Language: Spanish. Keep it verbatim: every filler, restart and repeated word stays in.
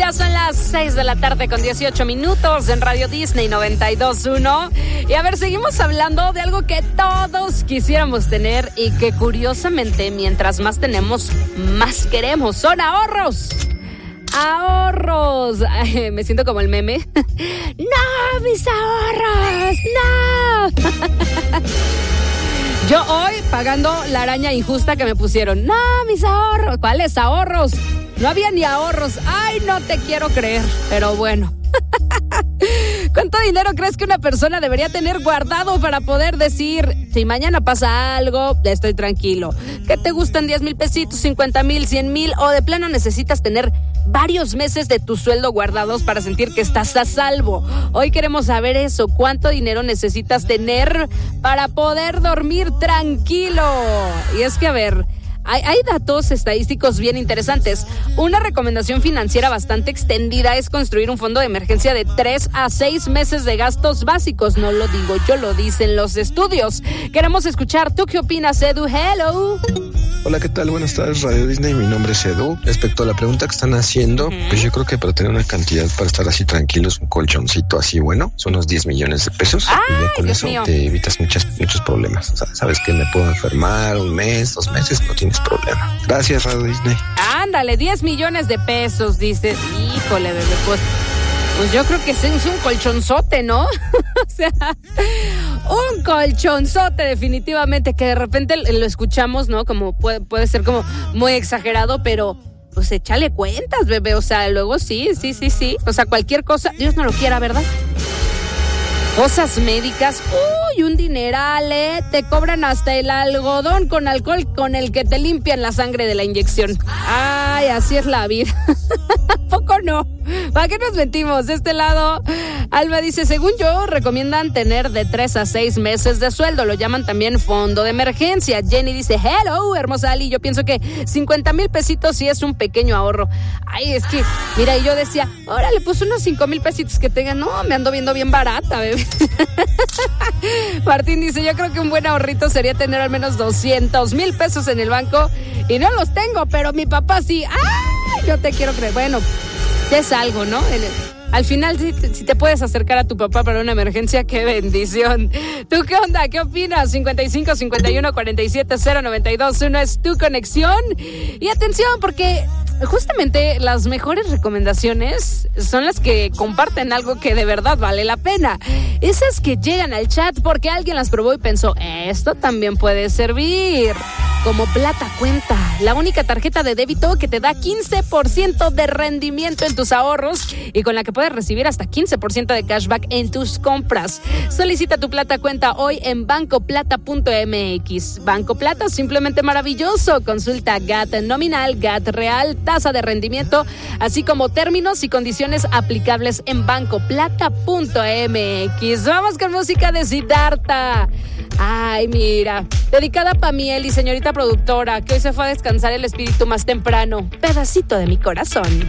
Ya son las seis de la tarde con dieciocho minutos en Radio Disney noventa y dos punto uno. Y a ver, seguimos hablando de algo que todos quisiéramos tener y que curiosamente mientras más tenemos, más queremos. Son ahorros. Ahorros. Ay, me siento como el meme. ¡No, mis ahorros! ¡No! Yo hoy pagando la araña injusta que me pusieron. ¡No, mis ahorros! ¿Cuáles ahorros? No había ni ahorros. ¡Ay, no te quiero creer! Pero bueno. ¿Cuánto dinero crees que una persona debería tener guardado para poder decir, si mañana pasa algo, estoy tranquilo? ¿Qué te gustan diez mil pesitos, cincuenta mil, cien mil? ¿O de plano necesitas tener varios meses de tu sueldo guardados para sentir que estás a salvo? Hoy queremos saber eso. ¿Cuánto dinero necesitas tener para poder dormir tranquilo? Y es que, a ver... Hay, hay datos estadísticos bien interesantes. Una recomendación financiera bastante extendida es construir un fondo de emergencia de tres a seis meses de gastos básicos. No lo digo yo, lo dicen los estudios. Queremos escuchar, ¿tú qué opinas, Edu? Hello. Hola, ¿qué tal? Buenas tardes, Radio Disney. Mi nombre es Edu. Respecto a la pregunta que están haciendo, uh-huh. pues yo creo que para tener una cantidad para estar así tranquilos, un colchoncito así bueno, son unos diez millones de pesos. ¡Ay, y ya con Dios eso mío! Te evitas muchas, muchos problemas. O sea, sabes que me puedo enfermar un mes, dos meses, no tienes problema. Gracias, Radio Disney. Ándale, diez millones de pesos, dices. Híjole, bebé, pues... Pues yo creo que es un colchonzote, ¿no? O sea, un colchonzote definitivamente, que de repente lo escuchamos, ¿no? Como puede, puede ser como muy exagerado, pero pues échale cuentas, bebé. O sea, luego sí, sí, sí, sí. O sea, cualquier cosa, Dios no lo quiera, ¿verdad? Cosas médicas, uy, un dineral, ¿eh? Te cobran hasta el algodón con alcohol con el que te limpian la sangre de la inyección. Ay, así es la vida. ¿Poco no? ¿Para qué nos mentimos? De este lado, Alba dice, según yo, recomiendan tener de tres a seis meses de sueldo. Lo llaman también fondo de emergencia. Jenny dice, hello, hermosa Ali. Yo pienso que cincuenta mil pesitos sí es un pequeño ahorro. Ay, es que, mira, y yo decía, órale, pues unos cinco mil pesitos que tengan. No, me ando viendo bien barata, bebé. Martín dice, yo creo que un buen ahorrito sería tener al menos doscientos mil pesos en el banco. Y no los tengo, pero mi papá sí. ¡Ay! Yo te quiero creer. Bueno, es algo, ¿no? El, al final, si te, si te puedes acercar a tu papá para una emergencia, ¡qué bendición! ¿Tú qué onda? ¿Qué opinas? cincuenta y cinco, cincuenta y uno, cuarenta y siete, cero, noventa y dos, uno es tu conexión. Y atención, porque justamente las mejores recomendaciones son las que comparten algo que de verdad vale la pena. Esas que llegan al chat porque alguien las probó y pensó, esto también puede servir. Como Plata Cuenta, la única tarjeta de débito que te da quince por ciento de rendimiento en tus ahorros y con la que puedes recibir hasta quince por ciento de cashback en tus compras. Solicita tu Plata Cuenta hoy en banco plata punto m x. Banco Plata, simplemente maravilloso. Consulta G A T nominal, G A T real, tasa de rendimiento, así como términos y condiciones aplicables en banco plata punto m x. Vamos con música de Siddhartha. Ay, mira, dedicada para Miel y señorita productora, que hoy se fue a descansar el espíritu más temprano. Pedacito de mi corazón.